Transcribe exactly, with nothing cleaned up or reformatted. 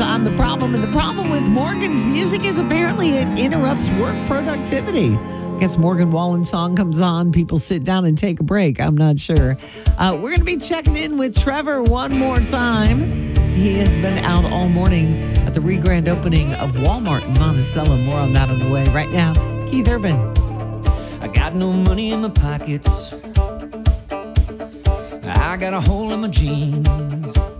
on The Problem. And the problem with Morgan's music is apparently it interrupts work productivity. I guess Morgan Wallen's song comes on, people sit down and take a break. I'm not sure. Uh, we're going to be checking in with Trevor one more time. He has been out all morning at the re-grand opening of Walmart in Monticello. More on that on the way. Right now, Keith Urban. I got no money in my pockets. I got a hole in my jeans.